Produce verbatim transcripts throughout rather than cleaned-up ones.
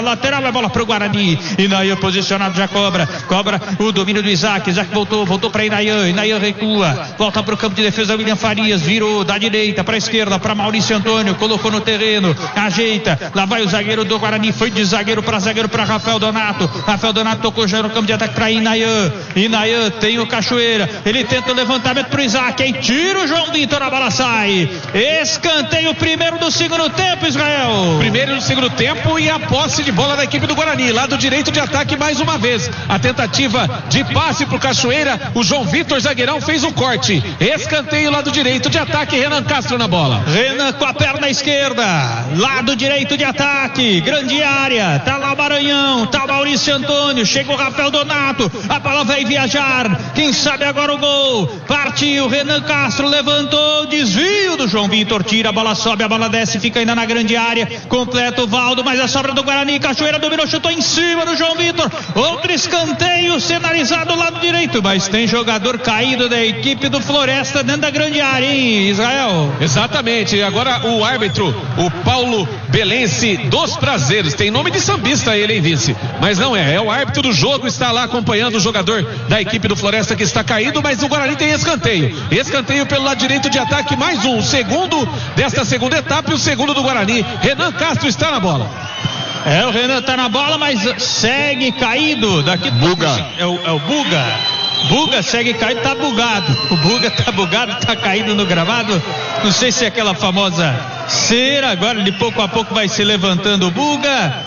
lateral, é bola pro Guarani. Inayan posicionado, já cobra, cobra o domínio do Isaac. Isaac voltou, voltou para Inayan. Inayan recua, volta pro campo de defesa. William Farias virou da direita para esquerda para Maurício Antônio, colocou no terreno, ajeita. Lá vai o zagueiro do Guarani, foi de zagueiro para zagueiro para Rafael Donato. Rafael Donato tocou já no campo de ataque para Inayan. Inayan tem o Cachoeira, ele tenta o levantamento pro Isaac, aí tira o João Vitor, a bola sai. Escanteio primeiro do segundo tempo, Israel. Primeiro do segundo tempo e a posse de bola da equipe do Guarani, lado direito de ataque mais uma vez. A tentativa de passe pro Cachoeira, o João Vitor, zagueirão, fez o corte. Escanteio lado direito de ataque, Renan Castro na bola. Renan com a perna esquerda, lado direito de ataque, grande área, tá lá o Maranhão, tá o Maurício Antônio, chega o Rafael Donato, a bola vai viajar, quem sabe agora o gol, partiu, Renan Castro levantou, desvio do João Vitor, tira, a bola sobe, a bola desce, fica ainda na grande área, completa o Valdo, mas a sobra do Guarani, Cachoeira dominou, chutou em cima do João Vitor, outro escanteio sinalizado do lado direito, mas tem jogador caído da equipe do Floresta dentro da grande área, hein, Israel? Exatamente, agora o árbitro, o Paulo Belense dos Prazeres, tem nome de sambista ele, hein, vice? Mas não é, é o árbitro do jogo, está lá acompanhando o jogador da equipe do Floresta que está caído, mas o Guarani tem escanteio, escanteio pelo lado direito de ataque, mais um, o segundo desta segunda etapa e o segundo do Guarani, Renan Castro está na bola. É, o Renan tá na bola, mas segue caído, daqui Buga. É o, é o Buga, Buga segue caído, tá bugado, o Buga tá bugado, tá caído no gramado, não sei se é aquela famosa cera, agora de pouco a pouco vai se levantando o Buga.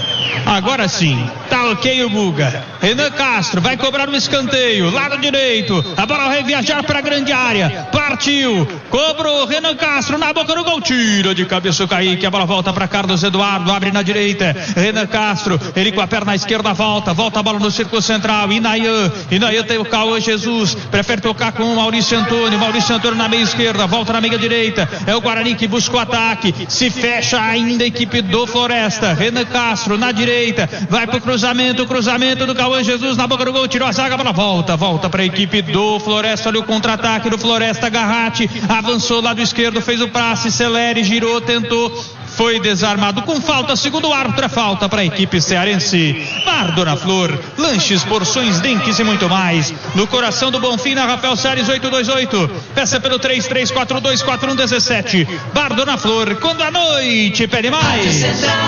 Agora sim, tá ok o Buga. Renan Castro vai cobrar um escanteio, lado direito, a bola vai viajar para a grande área, partiu, cobrou Renan Castro na boca do gol, tira de cabeça o Kaique, a bola volta para Carlos Eduardo, abre na direita, Renan Castro, ele com a perna esquerda volta, volta a bola no círculo central, Inayan, Inayan tem o Cauã Jesus, prefere tocar com o Maurício Antônio, Maurício Antônio na meia esquerda, volta na meia direita, é o Guarani que busca o ataque, se fecha ainda a equipe do Floresta, Renan Castro na direita, vai pro cruzamento, o cruzamento do Cauã Jesus na boca do gol, tirou a zaga, a bola volta, volta para a equipe do Floresta, olha o contra-ataque do Floresta, Garratti, avançou lado esquerdo, fez o passe, Celere, girou, tentou, foi desarmado com falta, segundo o árbitro, é falta para a equipe cearense. Bar Dona Flor, lanches, porções, drinks e muito mais, no coração do Bonfim, na Rafael Salles oito dois oito, peça pelo três três quatro dois quatro um um sete. Bar Dona Flor, quando a noite pede mais.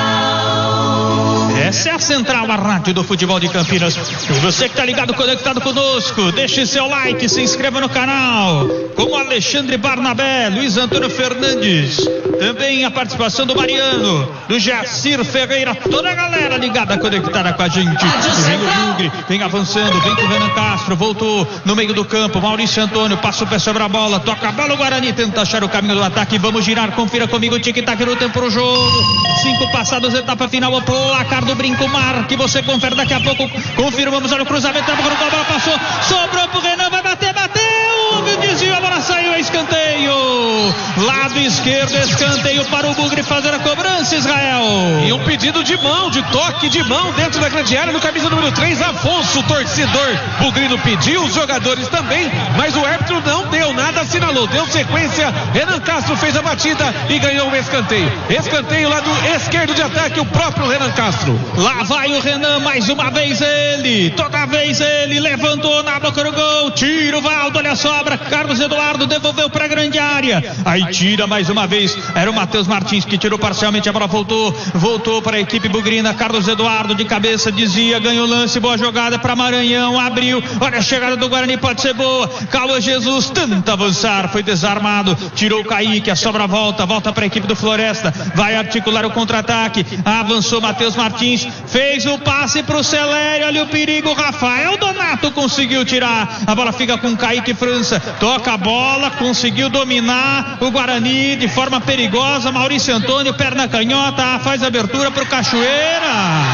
Essa é a Central, a rádio do futebol de Campinas. E você que está ligado, conectado conosco, deixe seu like, se inscreva no canal. Com Alexandre Barnabé, Luiz Antônio Fernandes, também a participação do Mariano, do Jacir Ferreira, toda a galera ligada, conectada com a gente. Vem o Bugre, vem avançando, vem com o Renan Castro, voltou no meio do campo, Maurício Antônio, passa o pé sobre a bola, toca a bola, o Guarani tenta achar o caminho do ataque, vamos girar, confira comigo, tic-tac no tempo pro jogo. Cinco passados, etapa final, o placar do Brinco Mar, que você confere daqui a pouco. Confirmamos, olha o cruzamento, a bola passou, sobrou pro Renan, vai bater, bateu, o desvio, a bola saiu, é escanteio, lado esquerdo, escanteio para o Bugre fazer a cobrança, Israel. E um pedido de mão, de toque de mão dentro da grande área, no camisa número três, Afonso, torcedor bugrino pediu, os jogadores também, mas o árbitro não deu nada, assinalou, deu sequência, Renan Castro fez a batida e ganhou um escanteio, escanteio lado esquerdo de ataque, o próprio Renan Castro. Lá vai o Renan, mais uma vez ele, toda vez ele, levantou na boca do gol, tira o Valdo, olha a sobra, Carlos Eduardo devolveu para a grande área, aí tira mais uma vez, era o Matheus Martins que tirou parcialmente, a bola voltou, voltou para a equipe bugrina, Carlos Eduardo de cabeça, dizia, ganhou o lance, boa jogada para Maranhão, abriu, olha a chegada do Guarani, pode ser boa, Cauã Jesus tenta avançar, foi desarmado, tirou o Kaique, a sobra volta, volta para a equipe do Floresta, vai articular o contra-ataque, avançou Matheus Martins, fez o passe pro Celere, olha o perigo, Rafael Donato conseguiu tirar, a bola fica com Kaique França, toca a bola, conseguiu dominar o Guarani de forma perigosa, Maurício Antônio, perna canhota, faz a abertura pro Cachoeira,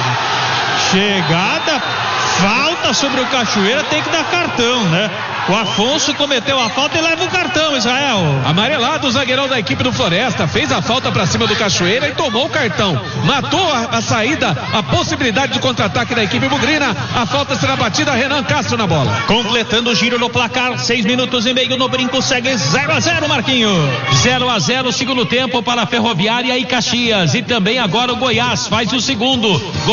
chegada, falta sobre o Cachoeira, tem que dar cartão, né? O Afonso cometeu a falta e leva o cartão, Israel. Amarelado, o zagueirão da equipe do Floresta fez a falta pra cima do Cachoeira e tomou o cartão. Matou a, a saída, a possibilidade de contra-ataque da equipe bugrina. A falta será batida, Renan Castro na bola. Completando o giro no placar, seis minutos e meio no Brinco, segue zero a zero, Marquinho. zero a zero, segundo tempo para a Ferroviária e Caxias. E também agora o Goiás faz o segundo.